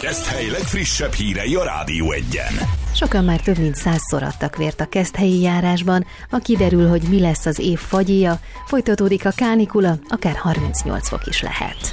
Keszthely legfrissebb hírei a Rádió Egyen. Sokan már több mint 100-szor adtak vért a keszthelyi járásban. Ma kiderül, hogy mi lesz az év fagyja, folytatódik a kánikula, akár 38 fok is lehet.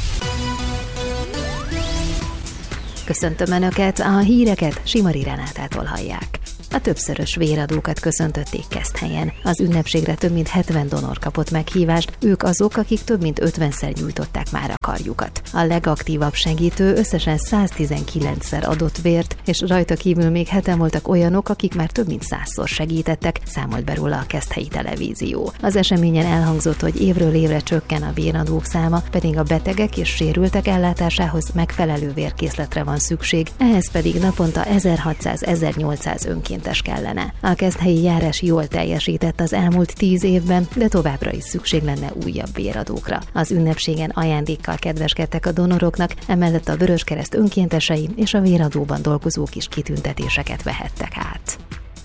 Köszöntöm Önöket, a híreket Simari Renátától hallják. A többszörös véradókat köszöntötték Keszthelyen. Az ünnepségre több mint 70 donor kapott meghívást, ők azok, akik több mint 50-szer nyújtották már a karjukat. A legaktívabb segítő összesen 119-szer adott vért, és rajta kívül még heten voltak olyanok, akik már több mint 100-szor segítettek, számolt be róla a Keszthelyi Televízió. Az eseményen elhangzott, hogy évről évre csökken a véradók száma, pedig a betegek és sérültek ellátásához megfelelő vérkészletre van szükség, ehhez pedig naponta 1600-1800 önként kellene. A keszthelyi járás jól teljesített az elmúlt 10 évben, de továbbra is szükség lenne újabb véradókra. Az ünnepségen ajándékkal kedveskedtek a donoroknak, emellett a Vöröskereszt önkéntesei és a véradóban dolgozók is kitüntetéseket vehettek át.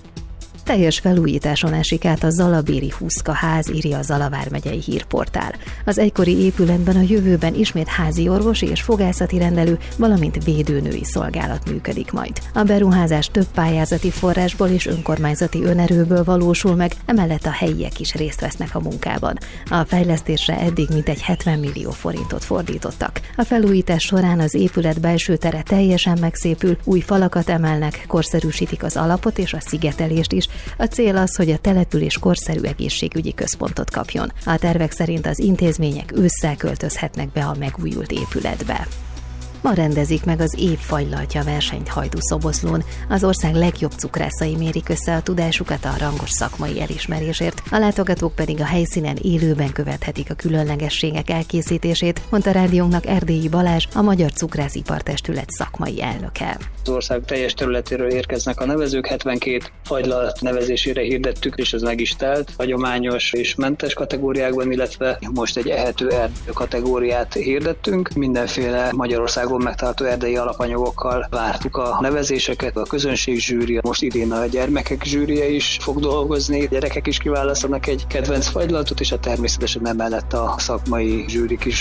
Teljes felújításon esik át a Zalabéri Huszka ház, írja a Zala vármegyei hírportál. Az egykori épületben a jövőben ismét házi orvosi és fogászati rendelő, valamint védőnői szolgálat működik majd. A beruházás több pályázati forrásból és önkormányzati önerőből valósul meg, emellett a helyiek is részt vesznek a munkában. A fejlesztésre eddig mintegy 70 millió forintot fordítottak. A felújítás során az épület belső tere teljesen megszépül, új falakat emelnek, korszerűsítik az alapot és a szigetelést is. A cél az, hogy a település korszerű egészségügyi központot kapjon. A tervek szerint az intézmények ősszel költözhetnek be a megújult épületbe. Ma rendezik meg az év fagylaltja versenyt Hajdú-Szoboszlón. Az ország legjobb cukrászai mérik össze a tudásukat a rangos szakmai elismerésért, a látogatók pedig a helyszínen élőben követhetik a különlegességek elkészítését, mondta rádiónknak Erdélyi Balázs, a Magyar Cukrászipartestület szakmai elnöke. Az ország teljes területéről érkeznek a nevezők, 72 fagylalt nevezésére hirdettük, és ez meg is telt, hagyományos és mentes kategóriákban, illetve most egy ehető erdő kategóriát hirdettünk. Mindenféle Magyarországon megtalálható erdei alapanyagokkal vártuk a nevezéseket, a közönség zsűri, most idén a gyermekek zsűrije is fog dolgozni, a gyerekek is kiválasztanak egy kedvenc fagylaltot, és természetesen emellett a szakmai zsűrik is.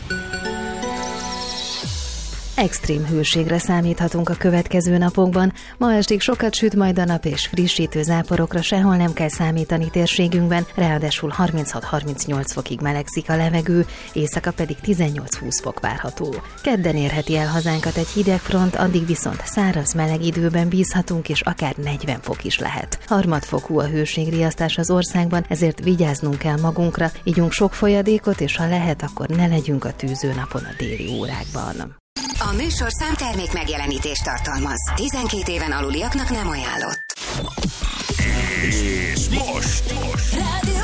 Extrém hőségre számíthatunk a következő napokban. Ma estig sokat süt majd a nap, és frissítő záporokra sehol nem kell számítani térségünkben, ráadásul 36-38 fokig melegszik a levegő, éjszaka pedig 18-20 fok várható. Kedden érheti el hazánkat egy hideg front, addig viszont száraz meleg időben bízhatunk, és akár 40 fok is lehet. Harmadfokú a hőségriasztás az országban, ezért vigyáznunk kell magunkra, igyunk sok folyadékot, és ha lehet, akkor ne legyünk a tűzőnapon a déli órákban. A műsorszám termék megjelenítést tartalmaz. 12 éven aluliaknak nem ajánlott. És most.